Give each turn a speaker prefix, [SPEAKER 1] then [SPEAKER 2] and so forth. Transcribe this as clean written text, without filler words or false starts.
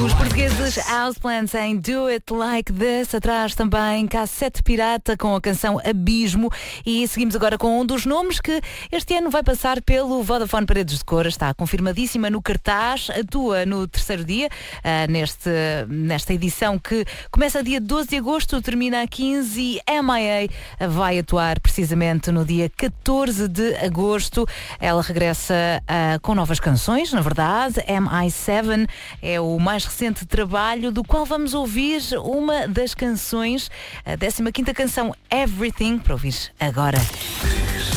[SPEAKER 1] Os portugueses Houseplants em Do It Like This. Atrás também Cassete Pirata com a canção Abismo. E seguimos agora com um dos nomes que este ano vai passar pelo Vodafone Paredes de Cor. Está confirmadíssima no cartaz. Atua no terceiro dia, nesta edição que começa dia 12 de agosto, termina a 15, e MIA vai atuar precisamente no dia 14 de agosto. Ela regressa com novas canções, na verdade. MI7 é o mais recente trabalho, do qual vamos ouvir uma das canções, a 15ª canção, Everything, para ouvir agora.